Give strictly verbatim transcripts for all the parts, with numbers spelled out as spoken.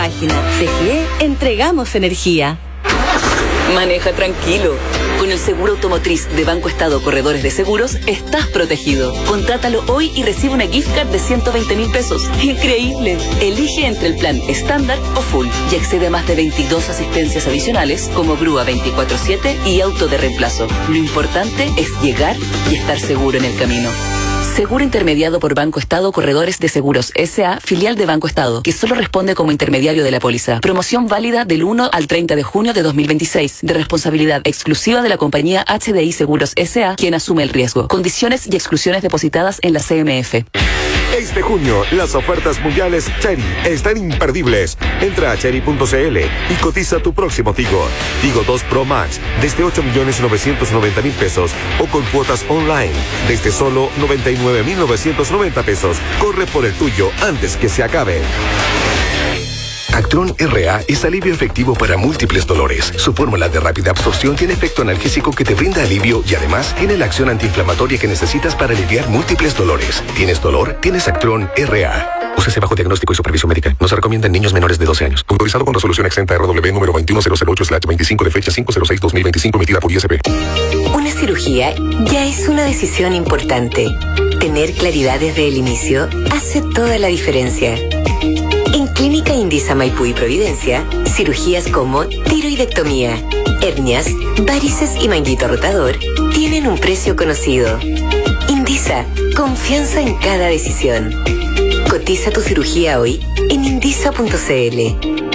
Página C G E, entregamos energía. Maneja tranquilo. Con el seguro automotriz de Banco Estado Corredores de Seguros, estás protegido. Contrátalo hoy y recibe una gift card de ciento veinte mil pesos. ¡Increíble! Elige entre el plan estándar o full y accede a más de veintidós asistencias adicionales como grúa veinticuatro siete y auto de reemplazo. Lo importante es llegar y estar seguro en el camino. Seguro intermediado por Banco Estado Corredores de Seguros S A, filial de Banco Estado, que solo responde como intermediario de la póliza. Promoción válida del uno al treinta de junio de dos mil veintiséis, de responsabilidad exclusiva de la compañía H D I Seguros S A, quien asume el riesgo. Condiciones y exclusiones depositadas en la C M F. Este junio, las ofertas mundiales Chery están imperdibles. Entra a chery punto c l y cotiza tu próximo Tigo. Tigo dos Pro Max desde ocho millones novecientos noventa mil pesos o con cuotas online desde solo noventa y nueve mil novecientos noventa pesos. Corre por el tuyo antes que se acabe. Actron R A es alivio efectivo para múltiples dolores. Su fórmula de rápida absorción tiene efecto analgésico que te brinda alivio y además tiene la acción antiinflamatoria que necesitas para aliviar múltiples dolores. ¿Tienes dolor? Tienes Actron R A. Úsese bajo diagnóstico y supervisión médica. No se recomienda en niños menores de doce años. Autorizado con resolución exenta R W número veintiuno mil ocho slash veinticinco de fecha cinco cero seis dos mil veinticinco emitida por I S P. Una cirugía ya es una decisión importante. Tener claridad desde el inicio hace toda la diferencia. En Clínica Indisa Maipú y Providencia, cirugías como tiroidectomía, hernias, varices y manguito rotador tienen un precio conocido. Indisa, confianza en cada decisión. Cotiza tu cirugía hoy en indisa punto c l.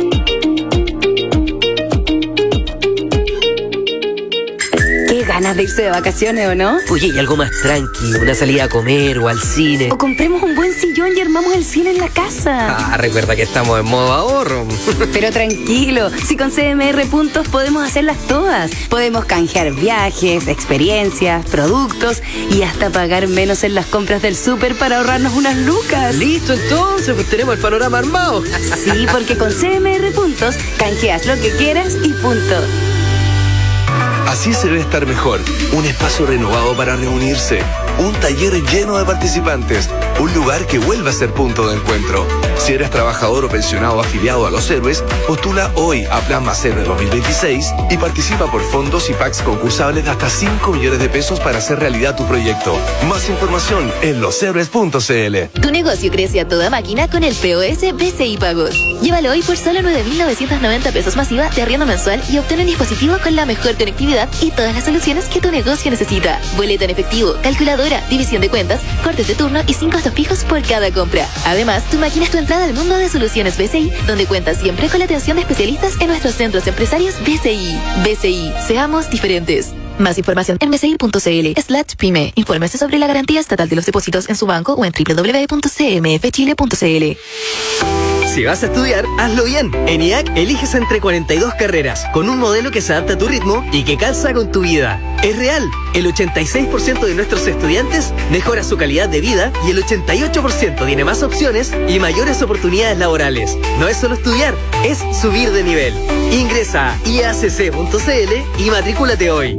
¿Ganas de irse de vacaciones o no? Oye, y algo más tranqui, una salida a comer o al cine. O compremos un buen sillón y armamos el cine en la casa. Ah, recuerda que estamos en modo ahorro. Pero tranquilo, si con C M R Puntos podemos hacerlas todas. Podemos canjear viajes, experiencias, productos y hasta pagar menos en las compras del súper para ahorrarnos unas lucas. Listo, entonces, pues tenemos el panorama armado. Sí, porque con C M R Puntos canjeas lo que quieras y punto. Así se debe estar mejor. Un espacio renovado para reunirse. Un taller lleno de participantes. Un lugar que vuelva a ser punto de encuentro. Si eres trabajador o pensionado afiliado a Los Héroes, postula hoy a Plan Más Héroe dos mil veintiséis y participa por fondos y packs concursables de hasta cinco millones de pesos para hacer realidad tu proyecto. Más información en los héroes punto c l. Tu negocio crece a toda máquina con el P O S B C I Pagos. Llévalo hoy por solo nueve mil novecientos noventa pesos masiva de arriendo mensual y obtén un dispositivo con la mejor conectividad y todas las soluciones que tu negocio necesita. Boleta en efectivo, calculadora, división de cuentas, cortes de turno y cinco costos fijos por cada compra. Además, tu máquina es tu entrada al mundo de soluciones B C I, donde cuentas siempre con la atención de especialistas en nuestros centros empresarios B C I. B C I, seamos diferentes. Más información en b c i punto c l slash pyme. Infórmese sobre la garantía estatal de los depósitos en su banco o en w w w punto c m f chile punto c l. Si vas a estudiar, hazlo bien. En I A C eliges entre cuarenta y dos carreras, con un modelo que se adapta a tu ritmo y que calza con tu vida. Es real, el ochenta y seis por ciento de nuestros estudiantes mejora su calidad de vida y el ochenta y ocho por ciento tiene más opciones y mayores oportunidades laborales. No es solo estudiar, es subir de nivel. Ingresa a i a c c punto c l y matrículate hoy.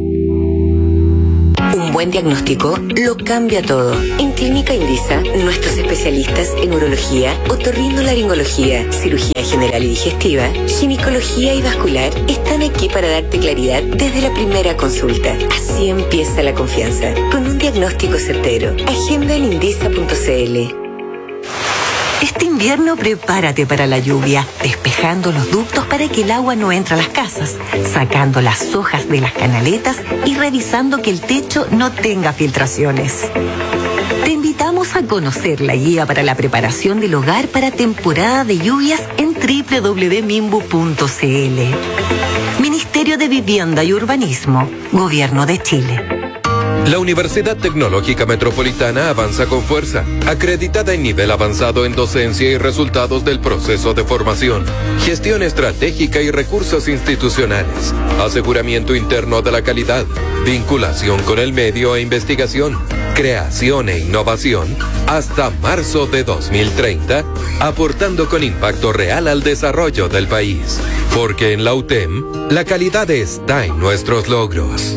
Un buen diagnóstico lo cambia todo. En Clínica Indisa, nuestros especialistas en urología, otorrinolaringología, cirugía general y digestiva, ginecología y vascular están aquí para darte claridad desde la primera consulta. Así empieza la confianza, con un diagnóstico certero. Agenda en indisa punto c l. Este invierno prepárate para la lluvia, despejando los ductos para que el agua no entre a las casas, sacando las hojas de las canaletas y revisando que el techo no tenga filtraciones. Te invitamos a conocer la guía para la preparación del hogar para temporada de lluvias en w w w punto mimbu punto c l. Ministerio de Vivienda y Urbanismo, Gobierno de Chile. La Universidad Tecnológica Metropolitana avanza con fuerza, acreditada en nivel avanzado en docencia y resultados del proceso de formación, gestión estratégica y recursos institucionales, aseguramiento interno de la calidad, vinculación con el medio e investigación, creación e innovación, hasta marzo de dos mil treinta, aportando con impacto real al desarrollo del país. Porque en la U T E M, la calidad está en nuestros logros.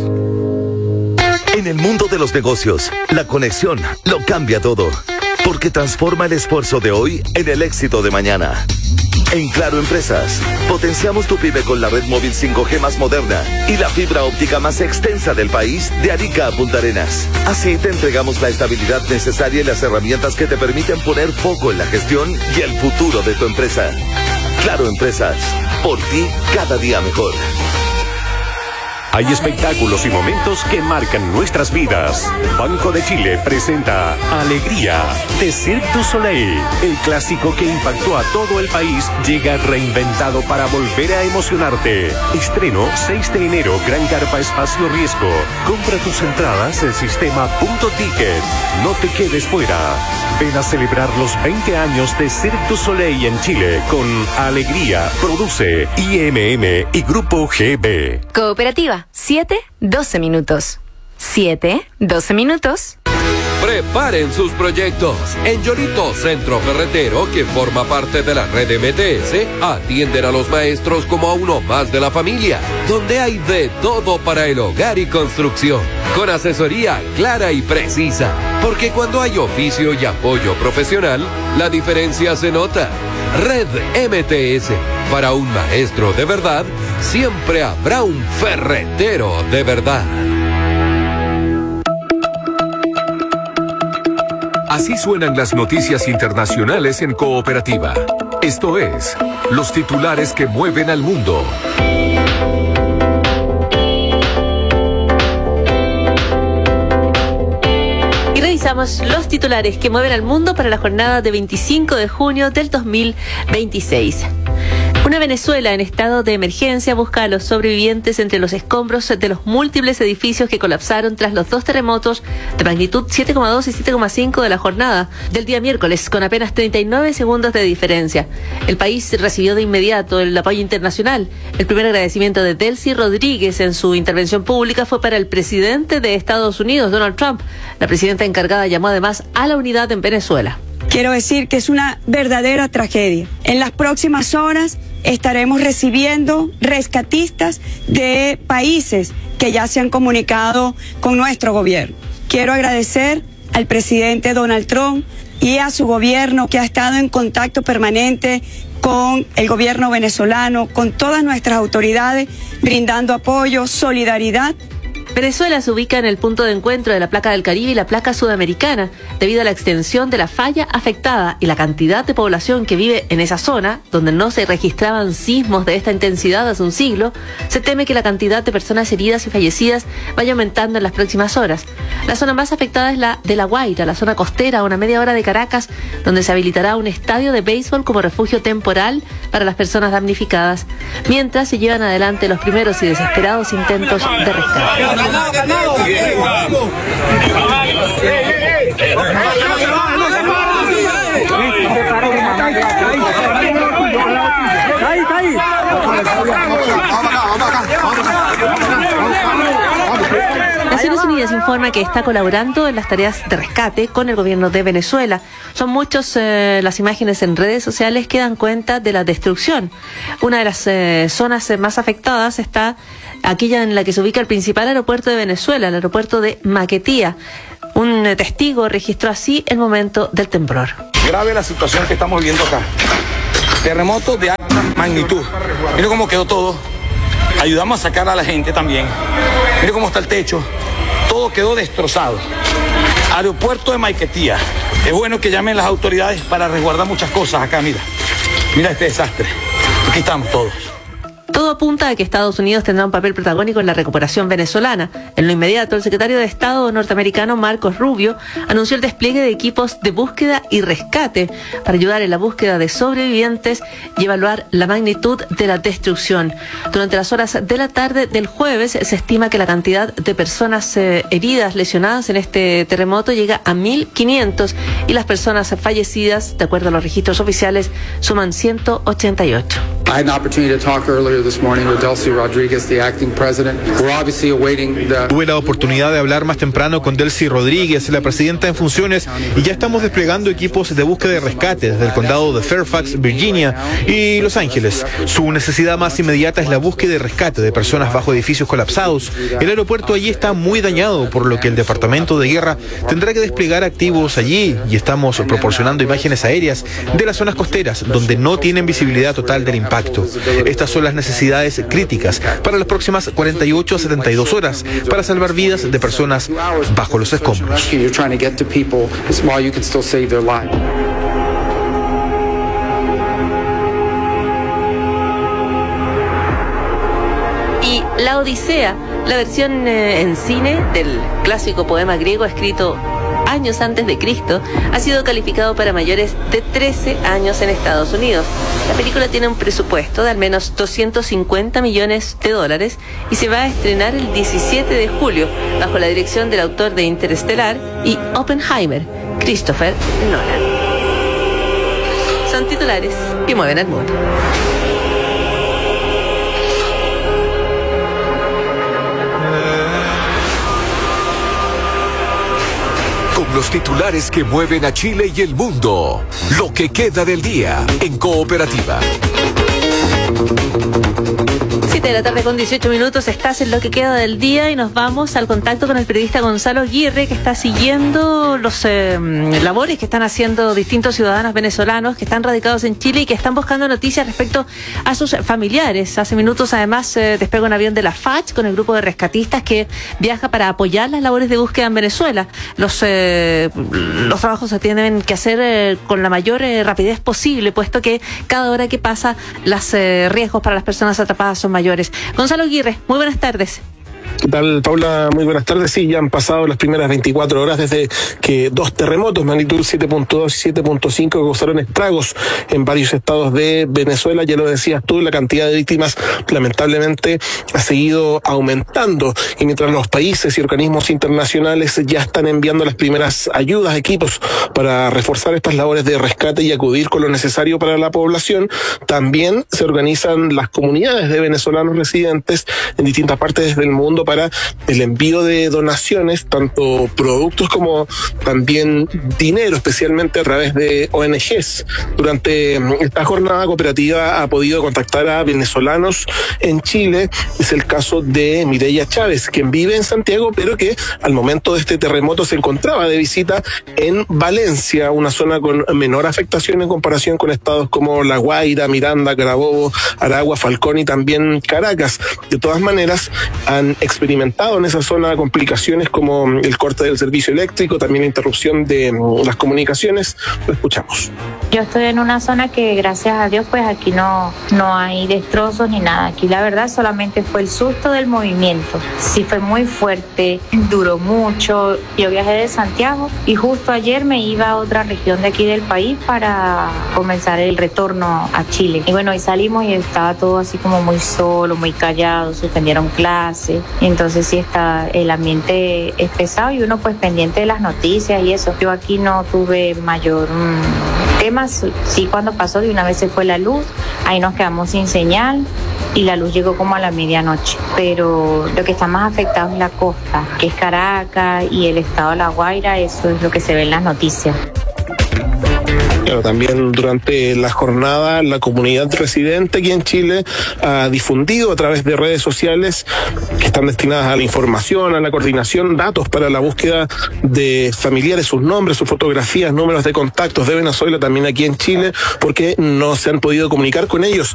En el mundo de los negocios, la conexión lo cambia todo, porque transforma el esfuerzo de hoy en el éxito de mañana. En Claro Empresas, potenciamos tu pyme con la red móvil cinco G más moderna y la fibra óptica más extensa del país de Arica a Punta Arenas. Así te entregamos la estabilidad necesaria y las herramientas que te permiten poner foco en la gestión y el futuro de tu empresa. Claro Empresas, por ti cada día mejor. Hay espectáculos y momentos que marcan nuestras vidas. Banco de Chile presenta Alegría de Cirque du Soleil. El clásico que impactó a todo el país llega reinventado para volver a emocionarte. Estreno seis de enero, Gran Carpa Espacio Riesgo. Compra tus entradas en sistema punto ticket. No te quedes fuera. Ven a celebrar los veinte años de Cirque du Soleil en Chile con Alegría. Produce I M M y Grupo G B. Cooperativa. siete, doce minutos. siete, doce minutos. Preparen sus proyectos. En Yolito Centro Ferretero, que forma parte de la red M T S, atienden a los maestros como a uno más de la familia, donde hay de todo para el hogar y construcción, con asesoría clara y precisa, porque cuando hay oficio y apoyo profesional, la diferencia se nota. Red M T S, para un maestro de verdad, siempre habrá un ferretero de verdad. Así suenan las noticias internacionales en Cooperativa. Esto es, los titulares que mueven al mundo. Y revisamos los titulares que mueven al mundo para la jornada de veinticinco de junio del dos mil veintiséis. Una Venezuela en estado de emergencia busca a los sobrevivientes entre los escombros de los múltiples edificios que colapsaron tras los dos terremotos de magnitud siete coma dos y siete coma cinco de la jornada del día miércoles, con apenas treinta y nueve segundos de diferencia. El país recibió de inmediato el apoyo internacional. El primer agradecimiento de Delcy Rodríguez en su intervención pública fue para el presidente de Estados Unidos, Donald Trump. La presidenta encargada llamó además a la unidad en Venezuela. Quiero decir que es una verdadera tragedia. En las próximas horas estaremos recibiendo rescatistas de países que ya se han comunicado con nuestro gobierno. Quiero agradecer al presidente Donald Trump y a su gobierno, que ha estado en contacto permanente con el gobierno venezolano, con todas nuestras autoridades, brindando apoyo, solidaridad. Venezuela se ubica en el punto de encuentro de la placa del Caribe y la placa sudamericana, debido a la extensión de la falla afectada y la cantidad de población que vive en esa zona, donde no se registraban sismos de esta intensidad hace un siglo. Se teme que la cantidad de personas heridas y fallecidas vaya aumentando en las próximas horas. La zona más afectada es la de La Guaira, la zona costera a una media hora de Caracas, donde se habilitará un estadio de béisbol como refugio temporal para las personas damnificadas, mientras se llevan adelante los primeros y desesperados intentos de rescate. Naciones Unidas informa que está colaborando en las tareas de rescate con el gobierno de Venezuela. Son muchas eh, las imágenes en redes sociales que dan cuenta de la destrucción. Una de las eh, zonas más afectadas está aquella en la que se ubica el principal aeropuerto de Venezuela, el aeropuerto de Maquetía. Un eh, testigo registró así el momento del temblor. Grave la situación que estamos viviendo acá. Terremoto de alta magnitud. Mire cómo quedó todo. Ayudamos a sacar a la gente también. Mire cómo está el techo. Todo quedó destrozado. Aeropuerto de Maiquetía. Es bueno que llamen las autoridades para resguardar muchas cosas acá, mira. Mira este desastre. Aquí estamos todos. Todo apunta a que Estados Unidos tendrá un papel protagónico en la recuperación venezolana. En lo inmediato, el secretario de Estado norteamericano Marcos Rubio anunció el despliegue de equipos de búsqueda y rescate para ayudar en la búsqueda de sobrevivientes y evaluar la magnitud de la destrucción. Durante las horas de la tarde del jueves se estima que la cantidad de personas eh, heridas, lesionadas en este terremoto llega a mil quinientos y las personas fallecidas, de acuerdo a los registros oficiales, suman ciento ochenta y ocho. I had an opportunity to talk earlier this morning with Delcy Rodriguez, the acting president. We're obviously awaiting the... Tuve la oportunidad de hablar más temprano con Delcy Rodríguez, la presidenta en funciones, y ya estamos desplegando equipos de búsqueda y rescate desde el condado de Fairfax, Virginia y Los Ángeles. Su necesidad más inmediata es la búsqueda y rescate de personas bajo edificios colapsados. El aeropuerto allí está muy dañado, por lo que el Departamento de Guerra tendrá que desplegar activos allí, y estamos proporcionando imágenes aéreas de las zonas costeras donde no tienen visibilidad total del impacto. Estas son las necesidades críticas para las próximas cuarenta y ocho a setenta y dos horas para salvar vidas de personas bajo los escombros. Y La Odisea, la versión eh, en cine del clásico poema griego escrito años antes de Cristo, ha sido calificado para mayores de trece años en Estados Unidos. La película tiene un presupuesto de al menos doscientos cincuenta millones de dólares y se va a estrenar el diecisiete de julio bajo la dirección del autor de Interestelar y Oppenheimer, Christopher Nolan. Son titulares que mueven al mundo. Los titulares que mueven a Chile y el mundo. Lo que queda del día en Cooperativa. siete de la tarde con dieciocho minutos, estás en Lo que queda del día y nos vamos al contacto con el periodista Gonzalo Aguirre, que está siguiendo los eh, labores que están haciendo distintos ciudadanos venezolanos que están radicados en Chile y que están buscando noticias respecto a sus familiares. Hace minutos además eh, despega un avión de la F A C H con el grupo de rescatistas que viaja para apoyar las labores de búsqueda en Venezuela. Los, eh, los trabajos se tienen que hacer eh, con la mayor eh, rapidez posible, puesto que cada hora que pasa los eh, riesgos para las personas atrapadas son mayores. Gonzalo Aguirre, muy buenas tardes. ¿Qué tal, Paula? Muy buenas tardes. Sí, ya han pasado las primeras veinticuatro horas desde que dos terremotos, magnitud siete punto dos y siete punto cinco, causaron estragos en varios estados de Venezuela. Ya lo decías tú, la cantidad de víctimas lamentablemente ha seguido aumentando. Y mientras los países y organismos internacionales ya están enviando las primeras ayudas, equipos para reforzar estas labores de rescate y acudir con lo necesario para la población, también se organizan las comunidades de venezolanos residentes en distintas partes del mundo para el envío de donaciones, tanto productos como también dinero, especialmente a través de O N Ges. Durante esta jornada cooperativa ha podido contactar a venezolanos en Chile. Es el caso de Mireya Chávez, quien vive en Santiago, pero que al momento de este terremoto se encontraba de visita en Valencia, una zona con menor afectación en comparación con estados como La Guaira, Miranda, Carabobo, Aragua, Falcón y también Caracas. De todas maneras, han experimentado en esa zona complicaciones como el corte del servicio eléctrico, también interrupción de las comunicaciones. Lo escuchamos. Yo estoy en una zona que, gracias a Dios, pues aquí no, no hay destrozos ni nada. Aquí la verdad solamente fue el susto del movimiento. Sí fue muy fuerte, duró mucho. Yo viajé de Santiago y justo ayer me iba a otra región de aquí del país para comenzar el retorno a Chile. Y bueno, y salimos y estaba todo así como muy solo, muy callado, suspendieron clases. Entonces sí está, el ambiente es pesado y uno pues pendiente de las noticias y eso. Yo aquí no tuve mayor mmm, temas, sí cuando pasó de una vez se fue la luz, ahí nos quedamos sin señal y la luz llegó como a la medianoche. Pero lo que está más afectado es la costa, que es Caracas y el estado de La Guaira, eso es lo que se ve en las noticias. Claro, también durante la jornada la comunidad residente aquí en Chile ha difundido a través de redes sociales que están destinadas a la información, a la coordinación, datos para la búsqueda de familiares, sus nombres, sus fotografías, números de contactos de Venezuela también aquí en Chile, porque no se han podido comunicar con ellos